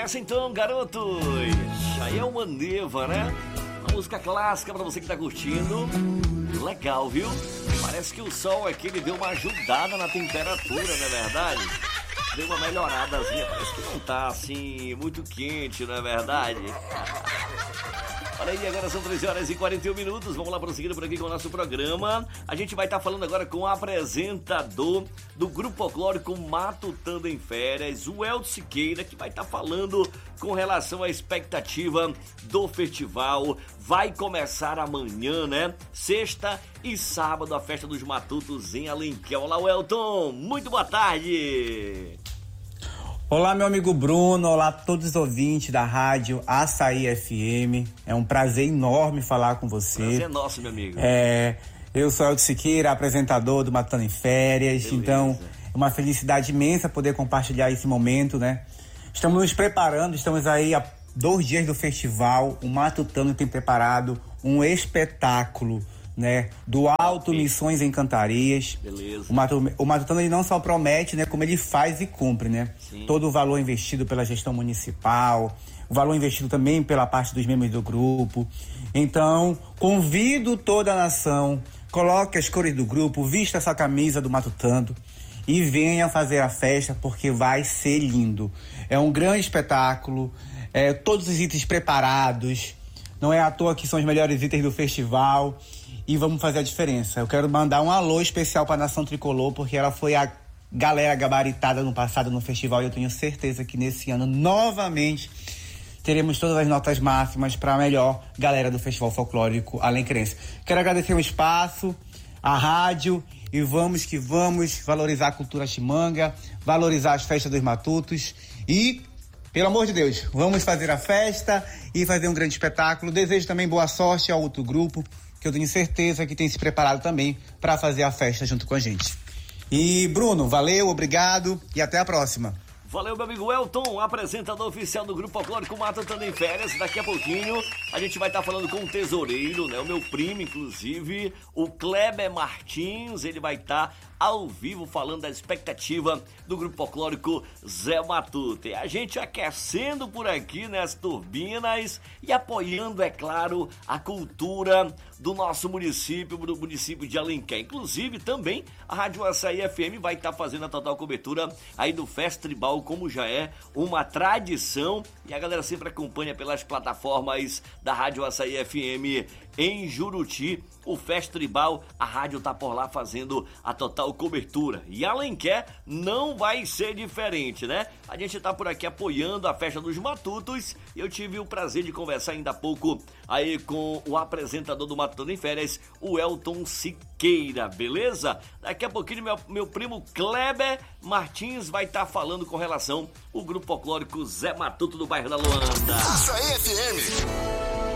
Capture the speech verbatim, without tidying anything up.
essa então, garotos. Aí é uma neva, né? Uma música clássica pra você que tá curtindo. Legal, viu? Parece que o sol aqui ele deu uma ajudada na temperatura, não é verdade? Deu uma melhoradazinha. Parece que não tá assim muito quente, não é verdade? Olha aí, agora são treze horas e quarenta e um minutos. Vamos lá prosseguindo por aqui com o nosso programa. A gente vai estar falando agora com o apresentador do Grupo Folclórico Matutando em Férias, o Elton Siqueira, que vai estar falando com relação à expectativa do festival. Vai começar amanhã, né? Sexta e sábado, a Festa dos Matutos em Alenquer. Olá, Elton. Muito boa tarde. Olá, meu amigo Bruno, olá a todos os ouvintes da rádio Açaí F M. É um prazer enorme falar com você. Prazer é nosso, meu amigo. É, eu sou Elton Siqueira, apresentador do Matutando em Férias. Beleza. Então, é uma felicidade imensa poder compartilhar esse momento, né? Estamos nos preparando, estamos aí há dois dias do festival. O Matutando tem preparado um espetáculo, né, do Alto Missões Encantarias. Beleza. O, Matu, o Matutando ele não só promete, né, como ele faz e cumpre, né? Sim. Todo o valor investido pela gestão municipal, o valor investido também pela parte dos membros do grupo. Então, convido toda a nação, coloque as cores do grupo, vista essa camisa do Matutando e venha fazer a festa, porque vai ser lindo. É um grande espetáculo, é, todos os itens preparados, não é à toa que são os melhores itens do festival. E vamos fazer a diferença. Eu quero mandar um alô especial para a Nação Tricolor, porque ela foi a galera gabaritada no passado no festival, e eu tenho certeza que nesse ano, novamente, teremos todas as notas máximas para a melhor galera do Festival Folclórico Alenquerense. Quero agradecer o espaço, a rádio, e vamos que vamos valorizar a cultura chimanga, valorizar as festas dos matutos e, pelo amor de Deus, vamos fazer a festa e fazer um grande espetáculo. Desejo também boa sorte ao outro grupo, que eu tenho certeza que tem se preparado também para fazer a festa junto com a gente. E Bruno, valeu, obrigado e até a próxima. Valeu, meu amigo Elton, apresentador oficial do Grupo Folclórico Matutando em Férias. Daqui a pouquinho a gente vai estar falando com o tesoureiro, né? O meu primo, inclusive, o Kleber Martins. Ele vai estar ao vivo falando da expectativa do Grupo Folclórico Zé Matuto. E a gente aquecendo por aqui nas turbinas e apoiando, é claro, a cultura do nosso município, do município de Alenquer. Inclusive, também a Rádio Açaí F M vai estar fazendo a total cobertura aí do Festival, como já é uma tradição. E a galera sempre acompanha pelas plataformas da Rádio Açaí F M em Juruti. O Festival, a rádio tá por lá fazendo a total cobertura. E Alenquer não vai ser diferente, né? A gente tá por aqui apoiando a Festa dos Matutos. E eu tive o prazer de conversar ainda há pouco aí com o apresentador do Matutando em Férias, o Elton Siqueira, beleza? Daqui a pouquinho meu, meu primo Kleber Martins vai estar tá falando com relação ao Grupo Folclórico Zé Matuto do bairro da Luanda. Açaí F M.